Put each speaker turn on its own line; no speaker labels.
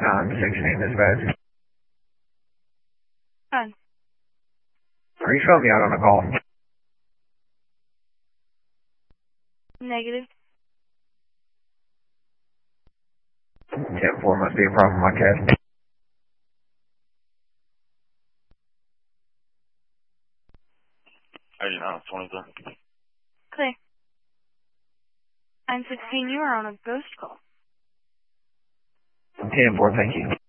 16 is bad.
Fine.
Are you showing me out on a call?
Negative.
10-4 must be a problem, I guess.
Are you not 23?
Clear. 916, you are on a ghost call.
10-4, thank you.